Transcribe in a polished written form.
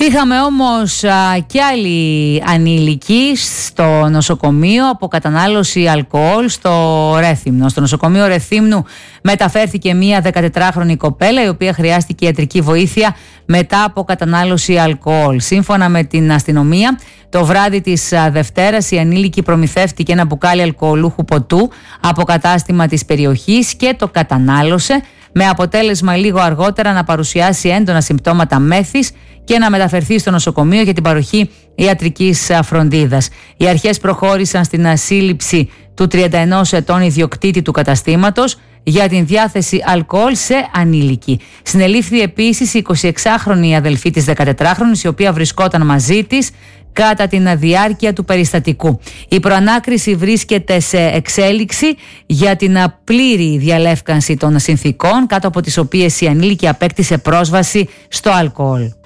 Είχαμε όμως και άλλοι ανήλικοι στο νοσοκομείο από κατανάλωση αλκοόλ στο Ρέθυμνο. Στο νοσοκομείο Ρεθύμνου μεταφέρθηκε μία 14χρονη κοπέλα η οποία χρειάστηκε ιατρική βοήθεια μετά από κατανάλωση αλκοόλ. Σύμφωνα με την αστυνομία, το βράδυ της Δευτέρας η ανήλικη προμηθεύτηκε ένα μπουκάλι αλκοολούχου ποτού από κατάστημα της περιοχής και το κατανάλωσε, με αποτέλεσμα λίγο αργότερα να παρουσιάσει έντονα συμπτώματα μέθης και να μεταφερθεί στο νοσοκομείο για την παροχή ιατρικής φροντίδας. Οι αρχές προχώρησαν στην σύλληψη του 31 ετών ιδιοκτήτη του καταστήματος για την διάθεση αλκοόλ σε ανήλικη. Συνελήφθη επίσης η 26χρονη αδελφή της 14χρονης, η οποία βρισκόταν μαζί της κατά την διάρκεια του περιστατικού. Η προανάκριση βρίσκεται σε εξέλιξη για την πλήρη διαλεύκανση των συνθηκών κάτω από τις οποίες η ανήλικη απέκτησε πρόσβαση στο αλκοόλ.